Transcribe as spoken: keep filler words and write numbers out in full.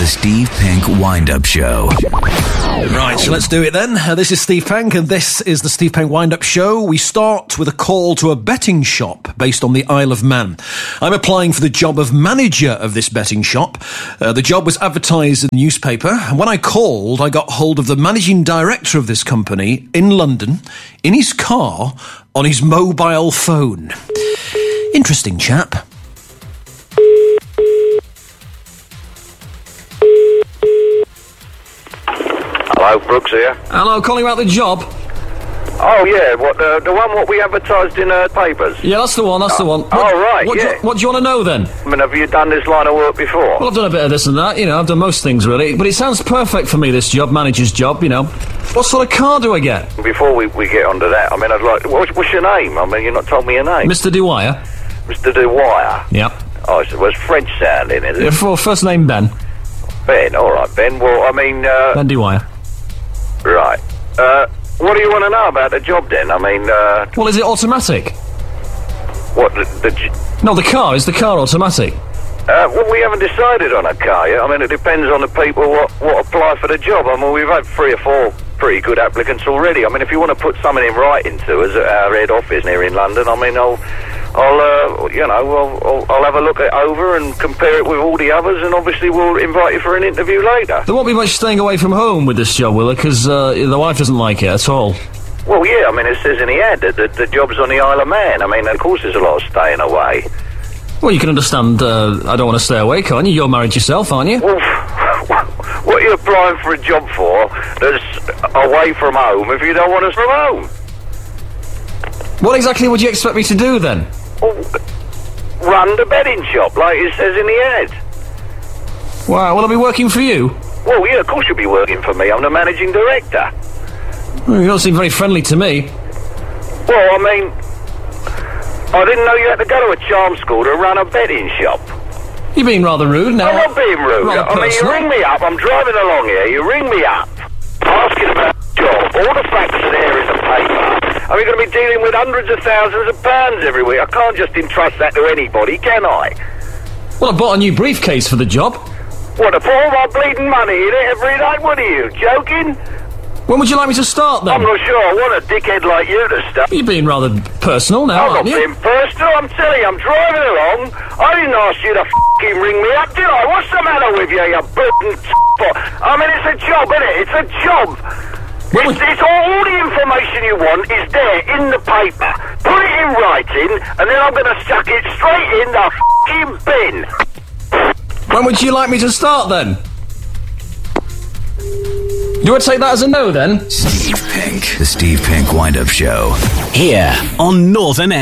The Steve Pink Wind-Up Show. Right, so let's do it then. Uh, this is Steve Pink, and this is the Steve Pink Wind-Up Show. We start with a call to a betting shop based on the Isle of Man. I'm applying for the job of manager of this betting shop. Uh, the job was advertised in the newspaper, and when I called, I got hold of the managing director of this company in London, in his car, on his mobile phone. Interesting chap. Hello, Brooks here. Hello, calling about the job. Oh, yeah, what the, the one what we advertised in uh, papers? Yeah, that's the one, that's the one. What, oh, right, what yeah. Do you, what do you want to know, then? I mean, have you done this line of work before? Well, I've done a bit of this and that, you know, I've done most things, really. But it sounds perfect for me, this job, manager's job, you know. What sort of car do I get? Before we, we get onto that, I mean, I'd like... What's, what's your name? I mean, you've not told me your name. Mister Dwyer. Mister Dwyer? Yep. Oh, it was French sounding, is it? Yeah, for first name Ben. Ben, all right, Ben. Well, I mean... Uh, Ben Dwyer. Right. Uh, what do you want to know about the job, then? I mean, uh... Well, is it automatic? What, the... the no, the car. Is the car automatic? Uh, well, we haven't decided on a car yet. I mean, it depends on the people what, what apply for the job. I mean, we've had three or four pretty good applicants already. I mean, if you want to put something in writing to us at our head office here in London, I mean, I'll... I'll, uh, you know, I'll, I'll, I'll have a look it over and compare it with all the others, and obviously we'll invite you for an interview later. There won't be much staying away from home with this job, will there? Because uh, the wife doesn't like it at all. Well, yeah, I mean, it says in the ad that the, the job's on the Isle of Man. I mean, of course there's a lot of staying away. Well, you can understand uh, I don't want to stay away, can't you? You're married yourself, aren't you? Well, what are you applying for a job for that's away from home if you don't want us from home? What exactly would you expect me to do, then? Well, run the betting shop, like it says in the ad. Wow, will I be working for you? Well, yeah, of course you'll be working for me. I'm the managing director. Well, you don't seem very friendly to me. Well, I mean, I didn't know you had to go to a charm school to run a betting shop. You're being rather rude now. I'm not being rude. Rather I mean, you personal. ring me up, I'm driving along here, you ring me up, asking about the job, all the facts are there in the paper. Are we going to be dealing with hundreds of thousands of pounds every week? I can't just entrust that to anybody, can I? Well, I bought a new briefcase for the job. What, to put all my bleeding money in it every night? What are you, joking? When would you like me to start, then? I'm not sure I want a dickhead like you to start. You're being rather personal now, I'm aren't not you? being personal, I'm telling you, I'm driving along. I didn't ask you to f***ing ring me up, did I? What's the matter with you, you bleeding t***? I mean, it's a job, isn't it? It's a job. When It's, we- it's all, all the information you want is there in the paper. Put it in writing, and then I'm going to suck it straight in the f***ing bin. When would you like me to start, then? Do I take that as a no, then? Steve Pink. The Steve Pink Wind-Up Show. Here on Northern Air.